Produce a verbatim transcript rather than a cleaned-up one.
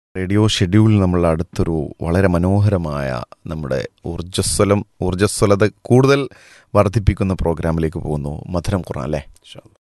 Radio ഷെഡ്യൂളിൽ നമ്മൾ അടുത്തൊരു വളരെ മനോഹരമായ നമ്മുടെ ഊർജ്ജസ്വലം ഊർജ്ജസ്വലത കൂടുതൽ വർദ്ധിപ്പിക്കുന്ന പ്രോഗ്രാമിലേക്ക് പോകുന്നു. മധുരം ഖുർആൻ അല്ലേ?